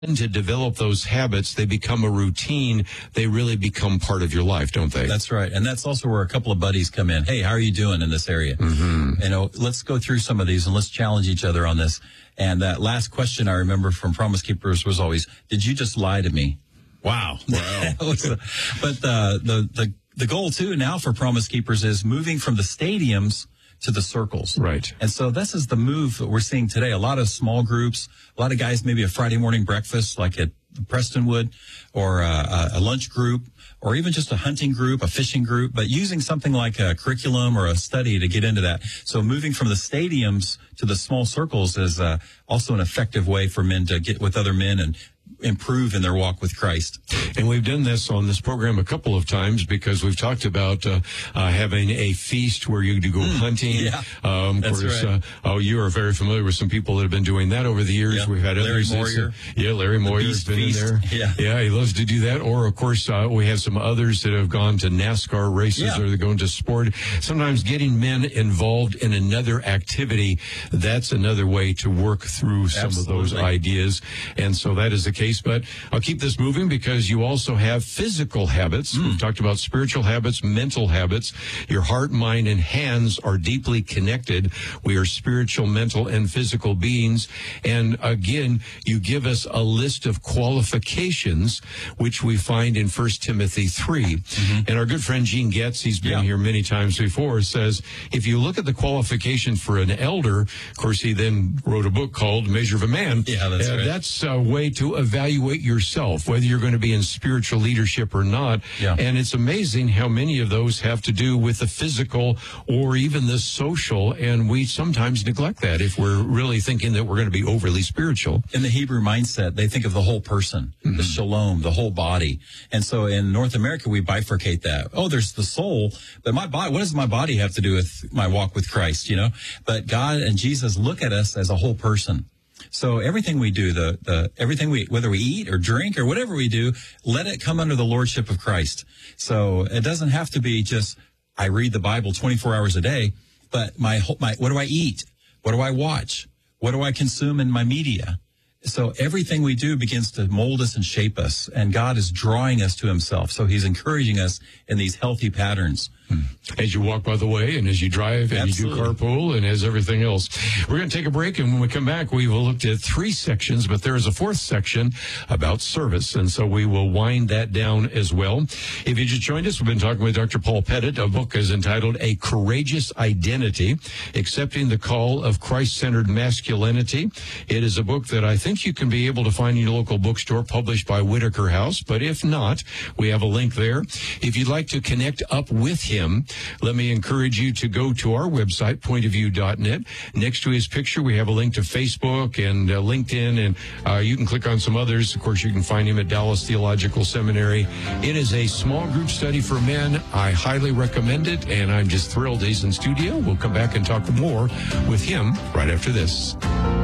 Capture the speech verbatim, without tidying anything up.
to develop those habits, they become a routine. They really become part of your life, don't they? That's right. And that's also where a couple of buddies come in. Hey, how are you doing in this area? Mm-hmm. You know, let's go through some of these and let's challenge each other on this. And that last question I remember from Promise Keepers was always, did you just lie to me? Wow. Wow. But uh, the, the, the goal too now for Promise Keepers is moving from the stadiums to the circles. Right. And so this is the move that we're seeing today. A lot of small groups, a lot of guys, maybe a Friday morning breakfast like at Prestonwood, or a, a lunch group, or even just a hunting group, a fishing group, but using something like a curriculum or a study to get into that. So moving from the stadiums to the small circles is uh, also an effective way for men to get with other men and improve in their walk with Christ. And we've done this on this program a couple of times because we've talked about uh, uh, having a feast where you go mm, hunting. Yeah, um, of that's course, right. uh, oh, you are very familiar with some people that have been doing that over the years. Yeah. We've had Larry others. Moyer. Uh, yeah, Larry Moyer has been feast. in there. Yeah. yeah, he loves to do that. Or, of course, uh, we have some others that have gone to NASCAR races yeah. or they're going to sport. Sometimes getting men involved in another activity, that's another way to work through some Absolutely. of those ideas. And so that is the case. But I'll keep this moving because you also have physical habits. Mm. We've talked about spiritual habits, mental habits. Your heart, mind, and hands are deeply connected. We are spiritual, mental, and physical beings. And again, you give us a list of qualifications, which we find in First Timothy three. Mm-hmm. And our good friend Gene Getz, he's been yeah. here many times before, says, if you look at the qualification for an elder, of course, he then wrote a book called Measure of a Man. Yeah, that's uh, right. That's a way to evaluate yourself, whether you're going to be in spiritual leadership or not. Yeah. And it's amazing how many of those have to do with the physical or even the social, and we sometimes neglect that if we're really thinking that we're going to be overly spiritual. In the Hebrew mindset, they think of the whole person, mm-hmm. the shalom, the whole body. And so in North America, we bifurcate that. Oh, there's the soul, but my body, what does my body have to do with my walk with Christ, you know? But God and Jesus look at us as a whole person. So everything we do, the, the, everything we, whether we eat or drink or whatever we do, let it come under the lordship of Christ. So it doesn't have to be just, I read the Bible twenty-four hours a day, but my, my, what do I eat? What do I watch? What do I consume in my media? So everything we do begins to mold us and shape us, and God is drawing us to himself. So he's encouraging us in these healthy patterns. As you walk by the way, and as you drive, and Absolutely. you do carpool, and as everything else. We're going to take a break, and when we come back, we will look at three sections, but there is a fourth section about service, and so we will wind that down as well. If you just joined us, we've been talking with Doctor Paul Pettit. A book is entitled A Courageous Identity, Accepting the Call of Christ-Centered Masculinity. It is a book that I think you can be able to find in your local bookstore, published by Whitaker House, but if not, we have a link there. If you'd like to connect up with him, let me encourage you to go to our website, point of view dot net. Next to his picture, we have a link to Facebook and uh, LinkedIn, and uh, you can click on some others. Of course, you can find him at Dallas Theological Seminary. It is a small group study for men. I highly recommend it, and I'm just thrilled he's in studio. We'll come back and talk more with him right after this.